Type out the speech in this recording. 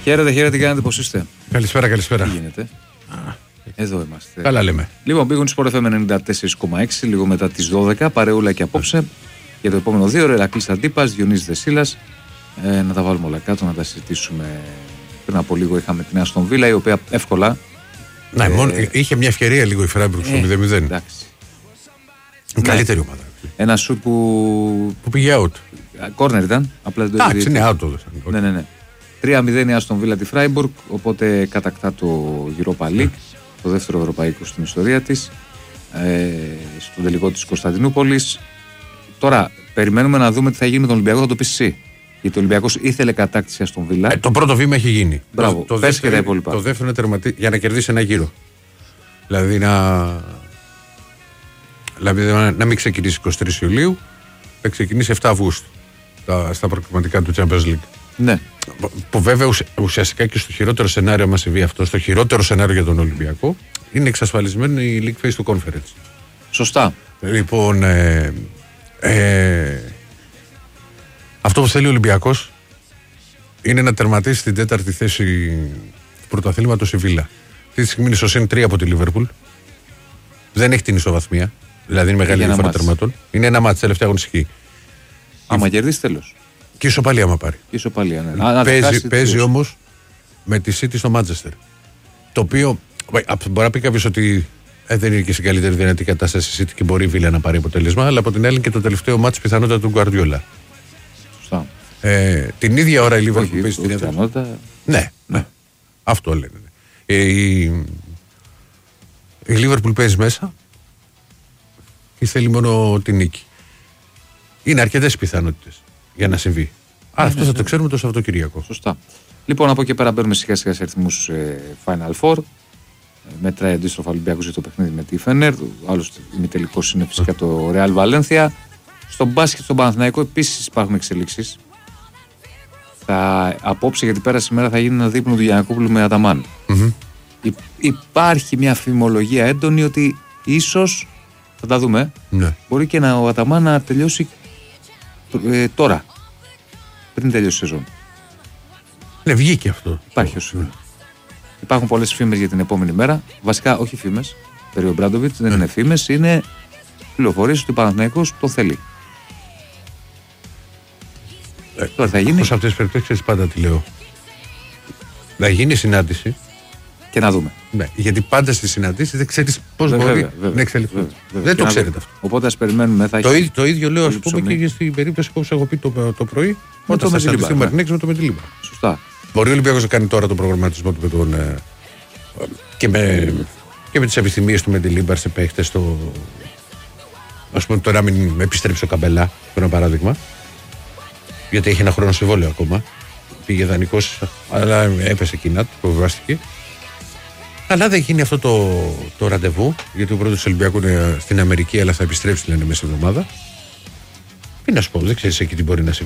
Χαίρετε, τι κάνετε, πώς είστε? Καλησπέρα. Τι γίνεται? Εδώ είμαστε. Καλά λέμε. Λοιπόν, πήγουν Sport FM 94,6 λίγο μετά τις 12. Παρεούλα και απόψε. Για το επόμενο 2 ώρες, Ηρακλής Αντίπας, Διονύσης Δεσίλας. Να τα βάλουμε όλα κάτω, να τα συζητήσουμε. Πριν από λίγο είχαμε την Άστον Βίλα, η οποία εύκολα. Ναι, μόνο είχε μια ευκαιρία λίγο η Φράιμπουργκ στο 0-0. Εντάξει. Η καλύτερη ομάδα. Ένα σουτ που πήγε out. Κόρνερ ήταν. Εντάξει, είναι out το. Ναι. 3-0 η Άστον Βίλα τη Φράιμπουργκ, οπότε κατακτά το Europa League, το δεύτερο ευρωπαϊκό στην ιστορία της, στον τελικό της Κωνσταντινούπολης. Τώρα περιμένουμε να δούμε τι θα γίνει με τον Ολυμπιακό, θα το πει εσύ. Γιατί ο Ολυμπιακός ήθελε κατάκτηση Άστον Βίλα. Το πρώτο βήμα έχει γίνει. Μπράβο, το πες και τα υπόλοιπα. Το δεύτερο είναι για να κερδίσει ένα γύρο. Δηλαδή να μην ξεκινήσει 23 Ιουλίου, θα ξεκινήσει 7 Αυγούστου στα προκριματικά του Champions League. Ναι. Που βέβαια ουσιαστικά και στο χειρότερο σενάριο, άμα συμβεί αυτό, στο χειρότερο σενάριο για τον Ολυμπιακό, είναι εξασφαλισμένη η League Phase του Conference. Σωστά. Λοιπόν, αυτό που θέλει ο Ολυμπιακός είναι να τερματίσει στην 4η θέση του πρωταθλήματος η Βίλα. Αυτή τη στιγμή είναι στο συν 3 από τη Λίβερπουλ. Δεν έχει την ισοβαθμία, δηλαδή είναι μεγάλη διαφορά τερμάτων. Είναι ένα μάτς, τελευταία αγωνιστική. Άμα κερδίσει, τέλος. Και ισοπαλία άμα πάρει. Ισοπαλία, ναι. Παίζει όμως με τη City στο Μάντσεστερ. Το οποίο μπορεί να πει κάποιος ότι δεν είναι και σε καλύτερη δυνατή κατάσταση η City και μπορεί η Βίλα να πάρει αποτέλεσμα, αλλά από την άλλη και το τελευταίο μάτς πιθανότητα του Γκουαρδιόλα. Σωστά. Την ίδια ώρα η Λίβερπουλ παίζει την πιθανότητα. Ναι. Αυτό λένε. Η Λίβερπουλ παίζει μέσα και θέλει μόνο την νίκη. Είναι αρκετές πιθανότητες για να συμβεί. Άρα αυτό θα το ξέρουμε το Σαββατοκύριακο. Σωστά. Λοιπόν, από εκεί πέρα μπαίνουμε σιγά σιγά σε αριθμούς Final Four. Μετράει αντίστροφα ο Ολυμπιακός για το παιχνίδι με τη Φένερ. Ο άλλος ημιτελικός είναι φυσικά το Ρεάλ Βαλένθια. Στον μπάσκετ, στον Παναθηναϊκό επίσης υπάρχουν εξελίξεις. Απόψε, γιατί πέρασε η μέρα, θα γίνει ένα δείπνο του Γιαννακόπουλου με Αταμάν. Υπάρχει μια φημολογία έντονη ότι ίσως, θα τα δούμε, μπορεί και ο Αταμάν να τελειώσει τώρα, πριν τελειώσει η σεζόν. Ναι, βγήκε αυτό. Υπάρχει ως φήμη. Υπάρχουν πολλές φήμες για την επόμενη μέρα. Βασικά, όχι φήμες. Περί ο Μπράντοβιτς δεν είναι φήμες, είναι πληροφορίες ότι ο Παναθηναϊκός το θέλει. Τώρα θα γίνει. Σε αυτές τις περιπτώσεις πάντα τη λέω. Να γίνει συνάντηση. Και να δούμε. Ναι, γιατί πάντα στη συναντήση δεν ξέρεις πώς μπορεί να εξελιχθεί. Δεν το ξέρετε αυτό. Οπότε ας περιμένουμε. Το ίδιο λέω, ας πούμε, και στην περίπτωση που έχω πει το πρωί, όταν θα συναντηθεί ο Μαρινέκης με το Μεντιλίμπα. Σωστά. Μπορεί ο Ολυμπιακός να κάνει τώρα τον προγραμματισμό του και με τις επιθυμίες του Μεντιλίμπα σε παίχτες. Ας πούμε τώρα μην επιστρέψει ο Καμπελά, για ένα παράδειγμα. Γιατί έχει ένα χρόνο συμβόλαιο ακόμα. Πήγε δανεικός, αλλά έπεσε κοινά, προβιβάστηκε. Αλλά δεν γίνει αυτό το ραντεβού, γιατί ο πρώτος του Ολυμπιακού είναι στην Αμερική, αλλά θα επιστρέψει, λένε, μέσα εβδομάδα. Τι να σου πω, δεν ξέρεις εκεί τι μπορεί να συμβεί.